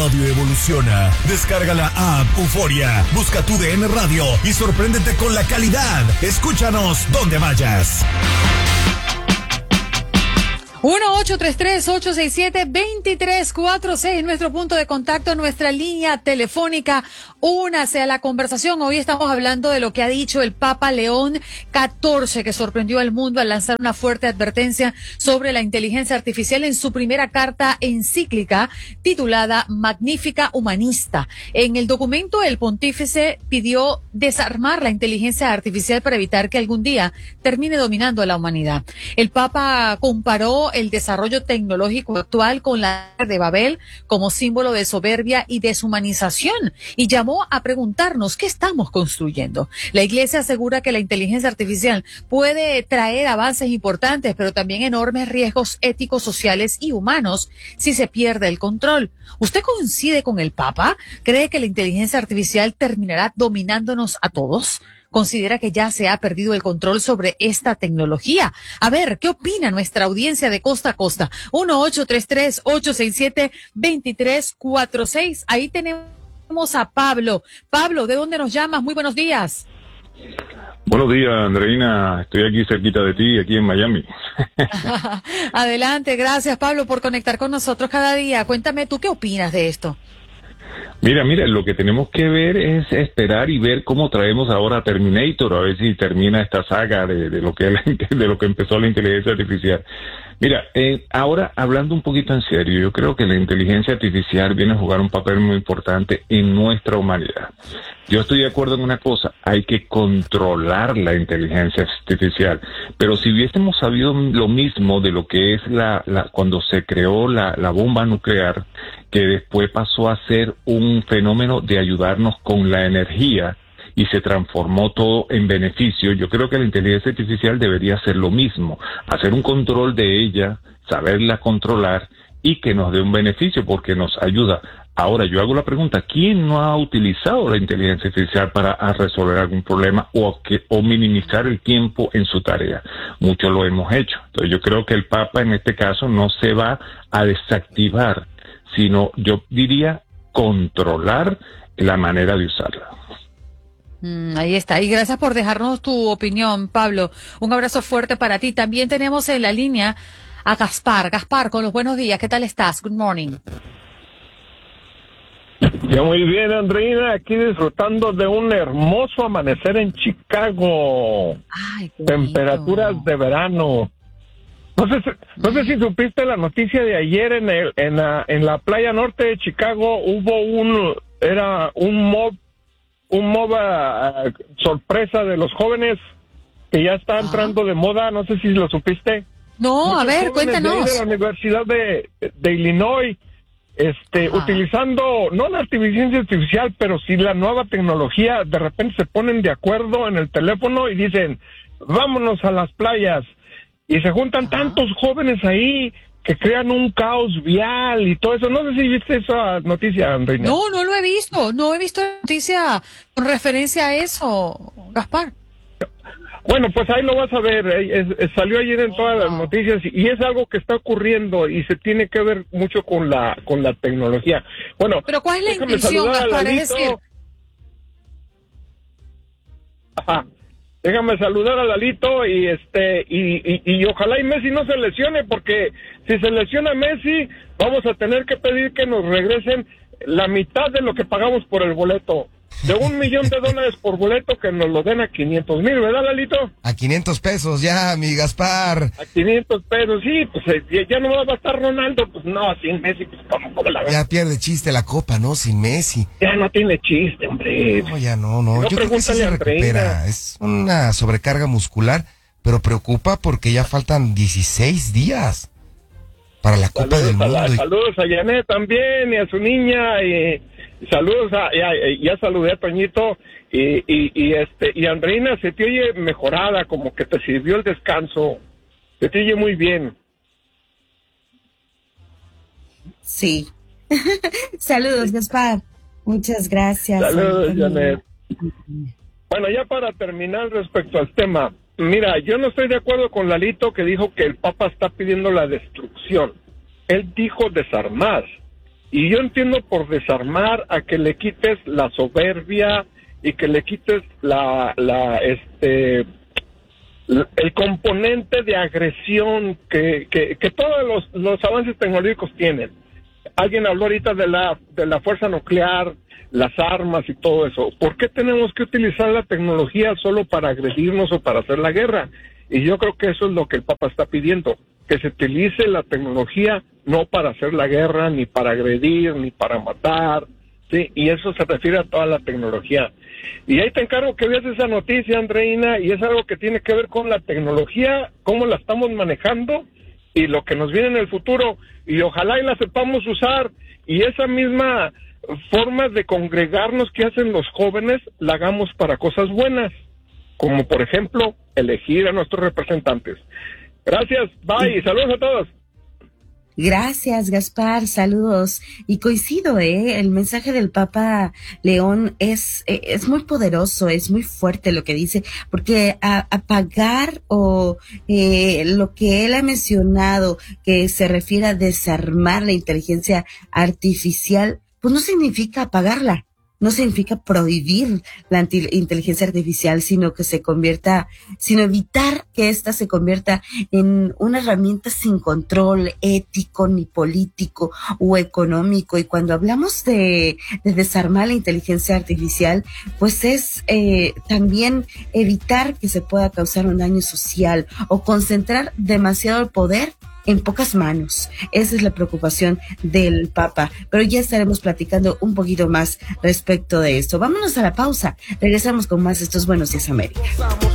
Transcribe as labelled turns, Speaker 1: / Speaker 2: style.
Speaker 1: Radio evoluciona. Descarga la app Euforia, busca tu DN Radio y sorpréndete con la calidad. Escúchanos donde vayas.
Speaker 2: 1-833-867-2346, nuestro punto de contacto, nuestra línea telefónica. Únase a la conversación. Hoy estamos hablando de lo que ha dicho el Papa León XIV, que sorprendió al mundo al lanzar una fuerte advertencia sobre la inteligencia artificial en su primera carta encíclica titulada Magnifica Humanista. En el documento, el pontífice pidió desarmar la inteligencia artificial para evitar que algún día termine dominando a la humanidad. El Papa comparó el desarrollo tecnológico actual con la de Babel como símbolo de soberbia y deshumanización y llamó a preguntarnos qué estamos construyendo. La Iglesia asegura que la inteligencia artificial puede traer avances importantes, pero también enormes riesgos éticos, sociales y humanos si se pierde el control. ¿Usted coincide con el Papa? ¿Cree que la inteligencia artificial terminará dominándonos a todos? ¿Considera que ya se ha perdido el control sobre esta tecnología? A ver, ¿qué opina nuestra audiencia de costa a costa? 1-833-867-2346. Ahí tenemos a Pablo. Pablo, ¿de dónde nos llamas? Muy buenos días.
Speaker 3: Buenos días, Andreina. Estoy aquí cerquita de ti, aquí en Miami.
Speaker 2: Adelante, gracias, Pablo, por conectar con nosotros cada día. Cuéntame, ¿tú qué opinas de esto?
Speaker 3: Mira, lo que tenemos que ver es esperar y ver cómo traemos ahora a Terminator, a ver si termina esta saga de lo que empezó la inteligencia artificial. Mira, ahora hablando un poquito en serio, yo creo que la inteligencia artificial viene a jugar un papel muy importante en nuestra humanidad. Yo estoy de acuerdo en una cosa, hay que controlar la inteligencia artificial, pero si hubiésemos sabido lo mismo de lo que es cuando se creó la bomba nuclear, que después pasó a ser un fenómeno de ayudarnos con la energía, y se transformó todo en beneficio, yo creo que la inteligencia artificial debería hacer lo mismo, hacer un control de ella, saberla controlar y que nos dé un beneficio porque nos ayuda. Ahora, yo hago la pregunta, ¿quién no ha utilizado la inteligencia artificial para resolver algún problema o minimizar el tiempo en su tarea? Muchos lo hemos hecho. Entonces, yo creo que el Papa en este caso no se va a desactivar, sino yo diría controlar la manera de usarla.
Speaker 2: Ahí está. Y gracias por dejarnos tu opinión, Pablo. Un abrazo fuerte para ti. También tenemos en la línea a Gaspar. Gaspar, con los buenos días. ¿Qué tal estás? Good morning.
Speaker 4: Ya muy bien, Andreina. Aquí disfrutando de un hermoso amanecer en Chicago.
Speaker 2: Ay, qué
Speaker 4: temperaturas
Speaker 2: bonito.
Speaker 4: de verano. No sé si supiste la noticia de ayer en la playa norte de Chicago. Hubo un mob sorpresa de los jóvenes que ya está entrando de moda, no sé si lo supiste.
Speaker 2: No,
Speaker 4: Muchos
Speaker 2: a ver, cuéntanos.
Speaker 4: de la Universidad de Illinois, utilizando, no la inteligencia artificial, pero sí la nueva tecnología, de repente se ponen de acuerdo en el teléfono y dicen, vámonos a las playas, y se juntan tantos jóvenes ahí que crean un caos vial y todo eso. No sé si viste esa noticia, Andreina.
Speaker 2: No, no lo he visto. No he visto noticia con referencia a eso, Gaspar.
Speaker 4: Bueno, pues ahí lo vas a ver. Salió ayer en todas las noticias y es algo que está ocurriendo y se tiene que ver mucho con la tecnología. Bueno,
Speaker 2: pero ¿cuál es la intención, Gaspar? Es decir,
Speaker 4: ajá. Déjame saludar a Lalito y ojalá y Messi no se lesione, porque si se lesiona Messi vamos a tener que pedir que nos regresen la mitad de lo que pagamos por el boleto. De $1 millón por boleto, que nos lo den a 500,000, ¿verdad, Lalito?
Speaker 5: A 500 pesos ya, mi Gaspar.
Speaker 4: A 500 pesos, sí, pues ya no va a estar Ronaldo, pues no, sin Messi, pues ¿cómo la verdad?
Speaker 5: Ya pierde chiste la copa, ¿no? Sin Messi.
Speaker 4: Ya no tiene chiste, hombre.
Speaker 5: No, ya no. Yo creo que sí se recupera. Es una sobrecarga muscular, pero preocupa porque ya faltan 16 días para la Copa del Mundo.
Speaker 4: Saludos a Janet también y a su niña y saludos ya saludé a Toñito y Andreina, se te oye mejorada, como que te sirvió el descanso, se te oye muy bien.
Speaker 6: Sí. Saludos, Gaspar. Muchas gracias.
Speaker 4: Saludos, Janet. Bueno, ya para terminar respecto al tema, mira, yo no estoy de acuerdo con Lalito, que dijo que el Papa está pidiendo la destrucción. Él dijo desarmar. Y yo entiendo por desarmar a que le quites la soberbia y que le quites el componente de agresión que todos los avances tecnológicos tienen. Alguien habló ahorita de la fuerza nuclear, las armas y todo eso. ¿Por qué tenemos que utilizar la tecnología solo para agredirnos o para hacer la guerra? Y yo creo que eso es lo que el Papa está pidiendo, que se utilice la tecnología no para hacer la guerra, ni para agredir, ni para matar, ¿sí? Y eso se refiere a toda la tecnología. Y ahí te encargo que veas esa noticia, Andreina, y es algo que tiene que ver con la tecnología, cómo la estamos manejando y lo que nos viene en el futuro, y ojalá y la sepamos usar, y esa misma forma de congregarnos que hacen los jóvenes, la hagamos para cosas buenas, como por ejemplo, elegir a nuestros representantes. Gracias, bye, y saludos a todos.
Speaker 6: Gracias, Gaspar, saludos. Y coincido, el mensaje del Papa León es muy poderoso, es muy fuerte lo que dice, porque apagar lo que él ha mencionado, que se refiere a desarmar la inteligencia artificial, pues no significa apagarla. No significa prohibir la inteligencia artificial, sino evitar que ésta se convierta en una herramienta sin control ético, ni político o económico. Y cuando hablamos de desarmar la inteligencia artificial, pues es también evitar que se pueda causar un daño social o concentrar demasiado el poder en pocas manos. Esa es la preocupación del Papa, pero ya estaremos platicando un poquito más respecto de esto. Vámonos a la pausa, regresamos con más de estos Buenos Días América.